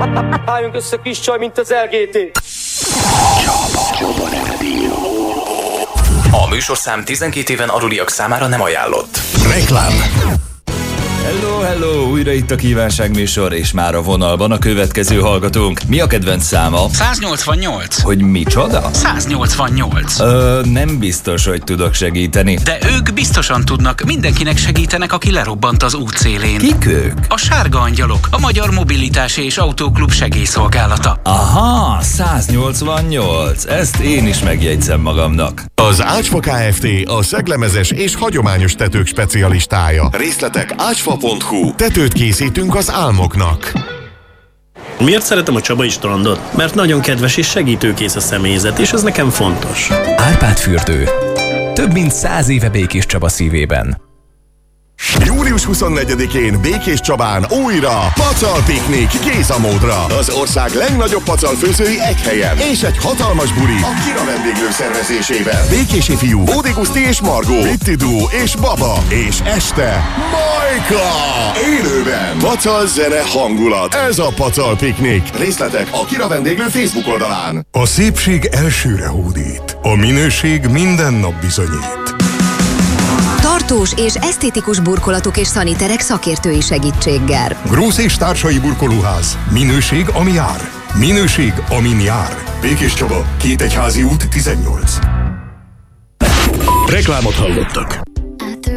Álljunk össze kis csaj, mint az LGT. Csaba Rádió. A műsorszám 12 éven aluliak számára nem ajánlott. Reklám. Hello, újra itt a kívánságműsor, és már a vonalban a következő hallgatónk. Mi a kedvenc száma? 188. Hogy micsoda? 188. Nem biztos, hogy tudok segíteni. De ők biztosan tudnak, mindenkinek segítenek, aki lerobbant az útszélén. Kik ők? A Sárga Angyalok, a Magyar Mobilitási és Autóklub segélyszolgálata. Aha, 188. Ezt én is megjegyzem magamnak. Az Ácsfa Kft. A szeglemezes és hagyományos tetők specialistája. Részletek ácsfa.hu. Tetőt készítünk az álmoknak. Miért szeretem a Csabai strandot? Mert nagyon kedves és segítőkész a személyzet, és ez nekem fontos. Árpád fürdő. Több mint 100 éve Békés Csaba szívében. Július 24-én Békés Csabán újra Pacal Piknik Gézamódra. Az ország legnagyobb pacalfőzői egy helyen. És egy hatalmas buli a Kira vendéglők szervezésében. Békési fiú, Bódi Guszti és Margó, Bitti Dú és Baba. És este Majka! Élőben. Pacal zene hangulat. Ez a Pacal Piknik. Részletek a Kira vendéglő Facebook oldalán. A szépség elsőre hódít. A minőség minden nap bizonyít. Tartós és esztétikus burkolatok és szaniterek szakértői segítséggel. Grósz és társai burkolóház. Minőség, ami jár. Minőség, amin jár. Békés Csaba, Kétegyházi út 18. Reklámot hallottak.